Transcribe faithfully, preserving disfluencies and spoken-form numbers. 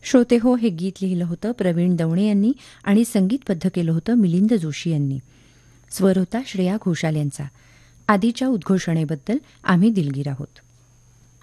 श्रोते हो हे गीत लिहिलं होतं प्रवीण दवणे यांनी आणि संगीतबद्ध केलं होतं मिलिंद जोशी यांनी. स्वर होता श्रेया घोषाल यांचा. आधीच्या उद्घोषणेबद्दल आम्ही दिलगीर आहोत.